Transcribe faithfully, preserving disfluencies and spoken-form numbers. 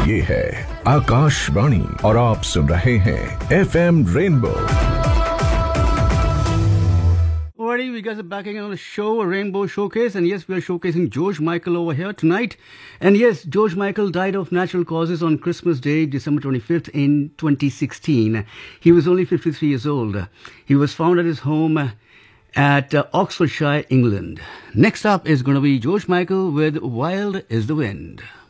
ये है आकाशवाणी और आप सुन रहे हैं F M rainbow. Alrighty, we guys are back again on the show, a Rainbow Showcase, and yes, we are showcasing George Michael over here tonight. And yes, George Michael died of natural causes on Christmas Day, December twenty-fifth in twenty sixteen. He was only fifty-three years old. He was found at his home at uh, Oxfordshire, England. Next up is going to be George Michael with Wild is the Wind.